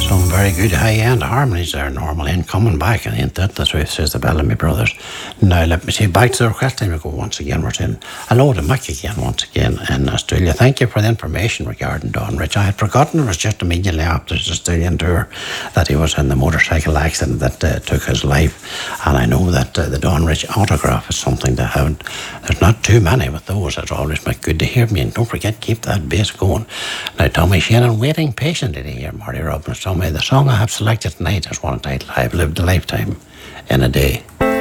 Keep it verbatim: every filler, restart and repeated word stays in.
Some very good high-end harmonies there, normally, and coming back, and ain't that the truth, says the Bellamy Brothers. Now, let me see, back to the request time we go once again. We're saying hello to Mick again, once again, in Australia. Thank you for the information regarding Don Rich. I had forgotten it was just immediately after his Australian tour that he was in the motorcycle accident that uh, took his life. And I know that uh, the Don Rich autograph is something to have. There's not too many with those. It's always been good to hear me, and don't forget, keep that bass going. Now, Tommy Shannon, waiting patiently to hear Marty Robbins. Tommy, the song I have selected tonight is one titled I've Lived a Lifetime in a Day.